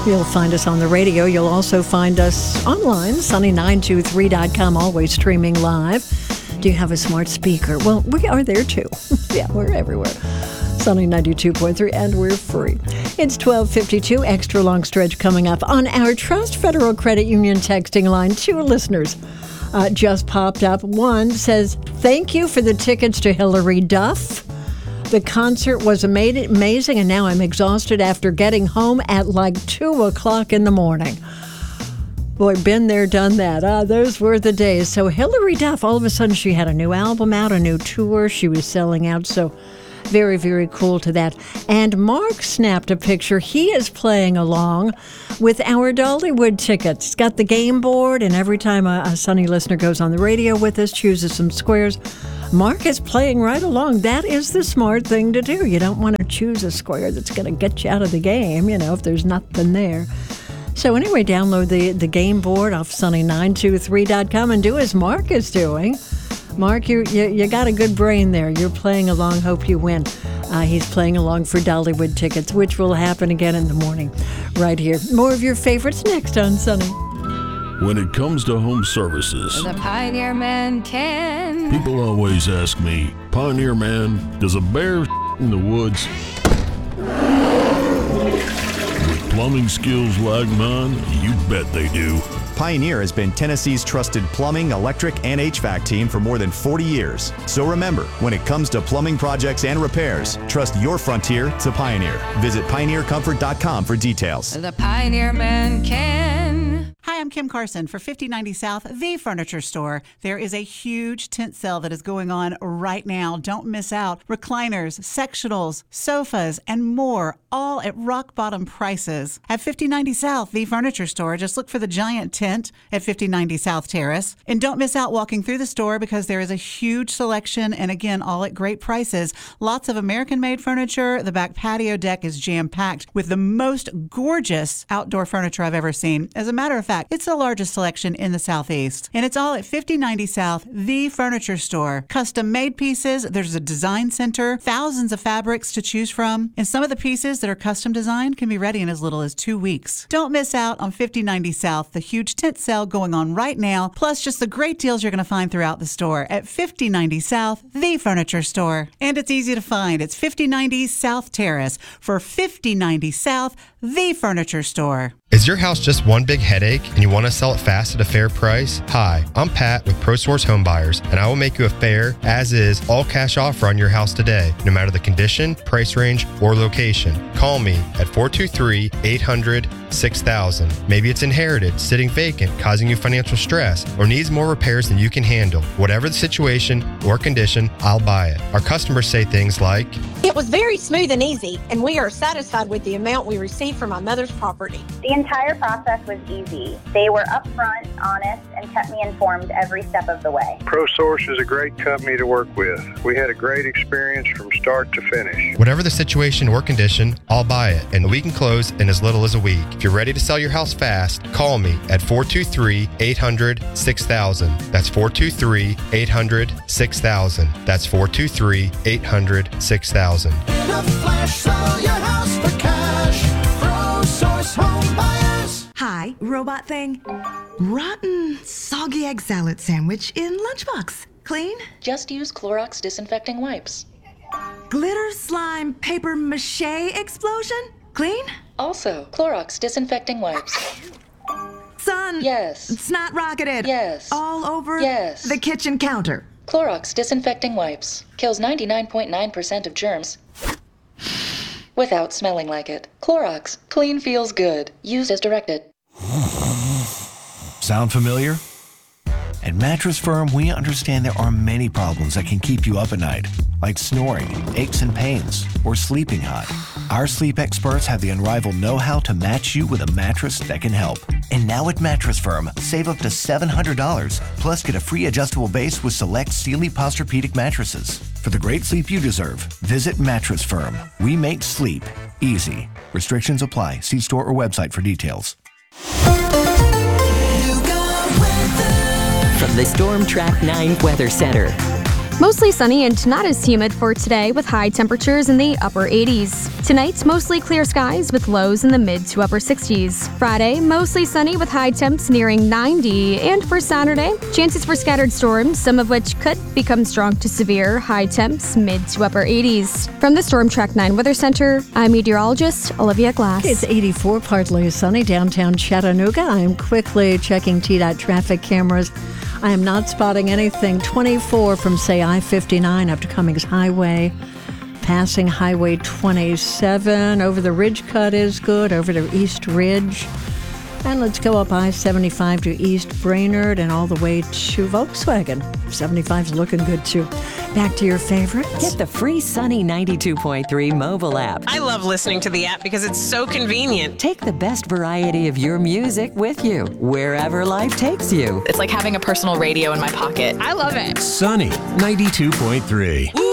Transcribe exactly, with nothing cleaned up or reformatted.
You'll find us on the radio. You'll also find us online, sunny nine two three dot com, always streaming live. Do you have a smart speaker? Well, we are there too. Yeah, we're everywhere. Sunny ninety-two point three, and we're free. It's twelve fifty-two, extra long stretch coming up on our Trust Federal Credit Union texting line. Two listeners uh, just popped up. One says, thank you for the tickets to Hillary Duff. The concert was amazing, and now I'm exhausted after getting home at like two o'clock in the morning. Boy, been there, done that. Ah, those were the days. So Hillary Duff, all of a sudden she had a new album out, a new tour. She was selling out, so very, very cool to that. And Mark snapped a picture. He is playing along with our Dollywood tickets. He's got the game board, and every time a, a Sunny listener goes on the radio with us, chooses some squares, Mark is playing right along. That is the smart thing to do. You don't want to choose a square that's going to get you out of the game, you know, if there's nothing there. So anyway, download the, the game board off sunny nine two three dot com and do as Mark is doing. Mark, you, you you got a good brain there. You're playing along. Hope you win. Uh, he's playing along for Dollywood tickets, which will happen again in the morning right here. More of your favorites next on Sunny. When it comes to home services, the Pioneer Man can. People always ask me, Pioneer Man, does a bear in the woods? With plumbing skills like mine, you bet they do. Pioneer has been Tennessee's trusted plumbing, electric, and H V A C team for more than forty years. So remember, when it comes to plumbing projects and repairs, trust your frontier to Pioneer. Visit pioneer comfort dot com for details. The Pioneer Man can. Hi, I'm Kim Carson for fifty ninety South, the furniture store. There is a huge tent sale that is going on right now. Don't miss out. Recliners, sectionals, sofas, and more, all at rock bottom prices. At fifty ninety South, the furniture store, just look for the giant tent at fifty ninety South Terrace. And don't miss out walking through the store because there is a huge selection and again, all at great prices. Lots of American-made furniture. The back patio deck is jam-packed with the most gorgeous outdoor furniture I've ever seen. As a matter of fact, it's the largest selection in the Southeast. And it's all at fifty ninety South, the furniture store. Custom-made pieces, there's a design center, thousands of fabrics to choose from, and some of the pieces that are custom designed can be ready in as little as two weeks. Don't miss out on fifty ninety South, the huge tent sale going on right now, plus just the great deals you're going to find throughout the store at fifty ninety South, the furniture store. And it's easy to find. It's fifty ninety South Terrace for fifty ninety South, the furniture store. Is your house just one big headache and you want to sell it fast at a fair price? Hi, I'm Pat with ProSource Home Buyers, and I will make you a fair, as-is, all-cash offer on your house today, no matter the condition, price range, or location. Call me at four two three, eight hundred, six thousand. Maybe it's inherited, sitting vacant, causing you financial stress, or needs more repairs than you can handle. Whatever the situation or condition, I'll buy it. Our customers say things like, it was very smooth and easy, and we are satisfied with the amount we received from my mother's property. The entire process was easy. They were upfront, honest, and kept me informed every step of the way. ProSource is a great company to work with. We had a great experience from start to finish. Whatever the situation or condition, I'll buy it, and we can close in as little as a week. If you're ready to sell your house fast, call me at four two three, eight hundred, six thousand. That's four two three, eight hundred, six thousand. That's four two three, eight hundred, six thousand. In a flash, sell your house for cash. ProSource Home Buyers. Hi, robot thing. Rotten, soggy egg salad sandwich in lunchbox. Clean? Just use Clorox disinfecting wipes. Glitter slime paper mache explosion? Clean? Also, Clorox disinfecting wipes. Son. Yes. Snot rocketed. Yes. All over yes. the kitchen counter. Clorox disinfecting wipes kills ninety-nine point nine percent of germs without smelling like it. Clorox, clean feels good. Used as directed. Sound familiar? At Mattress Firm, we understand there are many problems that can keep you up at night, like snoring, aches and pains, or sleeping hot. Our sleep experts have the unrivaled know-how to match you with a mattress that can help. And now at Mattress Firm, save up to seven hundred dollars, plus get a free adjustable base with select Sealy Posturepedic mattresses. For the great sleep you deserve, visit Mattress Firm. We make sleep easy. Restrictions apply. See store or website for details. From the Storm Track nine Weather Center. Mostly sunny and not as humid for today with high temperatures in the upper eighties. Tonight, mostly clear skies with lows in the mid to upper sixties. Friday, mostly sunny with high temps nearing ninety. And for Saturday, chances for scattered storms, some of which could become strong to severe, high temps mid to upper eighties. From the Storm Track nine Weather Center, I'm meteorologist Olivia Glass. It's eighty-four, partly sunny downtown Chattanooga. I am quickly checking T DOT traffic cameras. I am not spotting anything. twenty-four from, say, I fifty-nine up to Cummings Highway. Passing Highway twenty-seven. Over the Ridge Cut is good. Over to East Ridge. And let's go up I seventy-five to East Brainerd and all the way to Volkswagen. seventy-five's looking good, too. Back to your favorites. Get the free Sunny ninety-two point three mobile app. I love listening to the app because it's so convenient. Take the best variety of your music with you, wherever life takes you. It's like having a personal radio in my pocket. I love it. Sunny ninety-two point three.